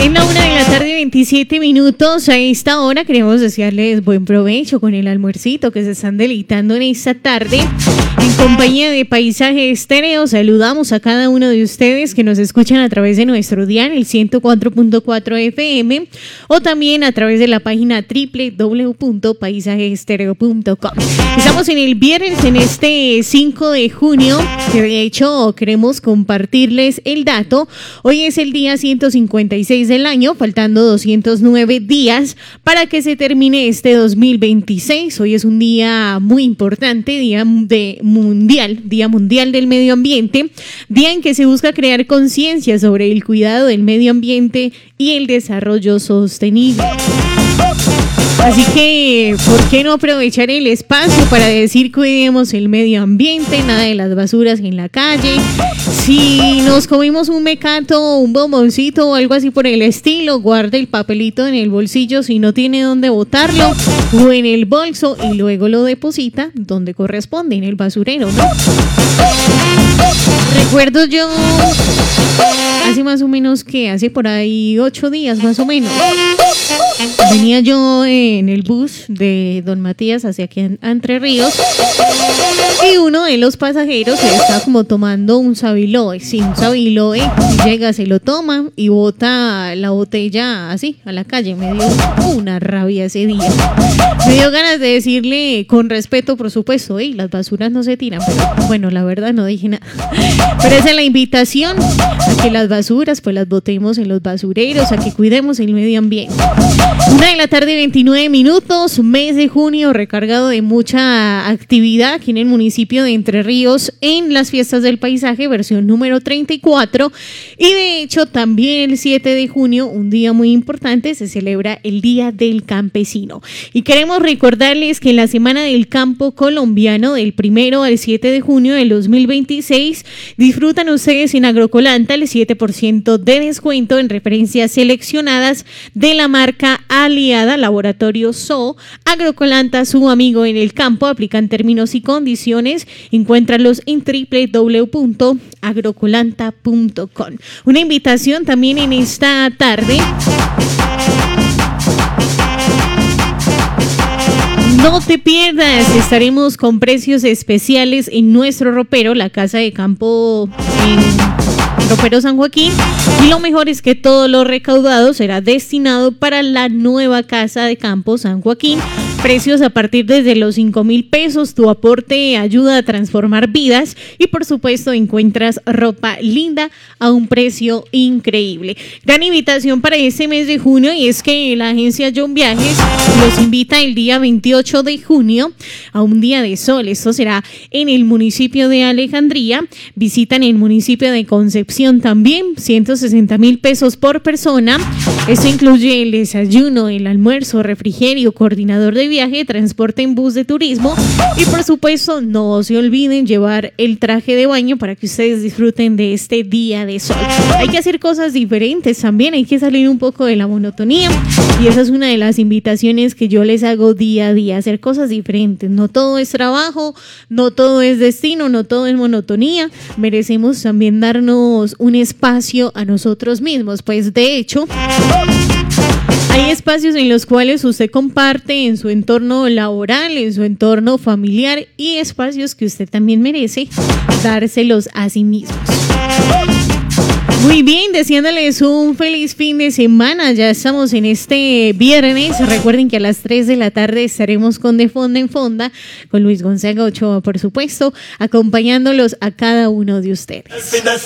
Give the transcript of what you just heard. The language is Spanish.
En la 1:27 PM. A esta hora queremos desearles buen provecho con el almuercito que se están deleitando en esta tarde. En compañía de Paisaje Estéreo, saludamos a cada uno de ustedes que nos escuchan a través de nuestro dial, el 104.4 FM, o también a través de la página www.paisajeestereo.com. Estamos en el viernes, en este 5 de junio, que de hecho queremos compartirles el dato. Hoy es el día 156 del año, faltando 209 días para que se termine este 2026. Hoy es un día muy importante, Día Mundial del Medio Ambiente, día en que se busca crear conciencia sobre el cuidado del medio ambiente y el desarrollo sostenible. Así que, ¿por qué no aprovechar el espacio para decir cuidemos el medio ambiente, nada de las basuras en la calle? Si nos comimos un mecato, un bomboncito o algo así por el estilo, guarde el papelito en el bolsillo si no tiene dónde botarlo, o en el bolso, y luego lo deposita donde corresponde, en el basurero, ¿no? Recuerdo yo, hace más o menos que hace por ahí 8 días más o menos, venía yo en el bus de Don Matías hacia aquí a Entre Ríos, y uno de los pasajeros se está como tomando un Sabiloe. Sí, un Sabiloe, llega, se lo toma y bota la botella así a la calle. Me dio una rabia ese día. Me dio ganas de decirle, con respeto por supuesto, las basuras no se tiran, pero bueno, la verdad no dije nada. Pero esa es la invitación, a que las basuras pues las botemos en los basureros, a que cuidemos el medio ambiente. 1:29 PM, mes de junio recargado de mucha actividad aquí en el municipio de Entre Ríos en las fiestas del paisaje, versión número 34. Y de hecho también el 7 de junio, un día muy importante, se celebra el Día del Campesino. Y queremos recordarles que en la Semana del Campo Colombiano, del 1 al 7 de junio del 2026, disfrutan ustedes en Agrocolanta el 7% de descuento en referencias seleccionadas de la marca aliada Laboratorio Zoo. Agrocolanta, su amigo en el campo. Aplican términos y condiciones. Encuéntralos en www.agrocolanta.com. Una invitación también en esta tarde. No te pierdas, estaremos con precios especiales en nuestro ropero, la casa de campo en Ropero San Joaquín, y lo mejor es que todo lo recaudado será destinado para la nueva casa de campo San Joaquín. Precios a partir desde los 5,000 pesos. Tu aporte ayuda a transformar vidas y por supuesto encuentras ropa linda a un precio increíble. Gran invitación para este mes de junio, y es que la agencia John Viajes los invita el día 28 de junio a un día de sol. Esto será en el municipio de Alejandría. Visitan el municipio de Concepción también, 160,000 pesos por persona. Esto incluye el desayuno, el almuerzo, refrigerio, coordinador de viaje, transporte en bus de turismo, y por supuesto no se olviden llevar el traje de baño para que ustedes disfruten de este día de sol. Hay que hacer cosas diferentes también, hay que salir un poco de la monotonía, y esa es una de las invitaciones que yo les hago día a día, hacer cosas diferentes. No todo es trabajo, no todo es destino, no todo es monotonía. Merecemos también darnos un espacio a nosotros mismos, pues de hecho hay espacios en los cuales usted comparte en su entorno laboral, en su entorno familiar, y espacios que usted también merece dárselos a sí mismos. Muy bien, deseándoles un feliz fin de semana. Ya estamos en este viernes. Recuerden que a las 3 de la tarde estaremos con De Fonda en Fonda, con Luis Gonzaga Ochoa, por supuesto, acompañándolos a cada uno de ustedes.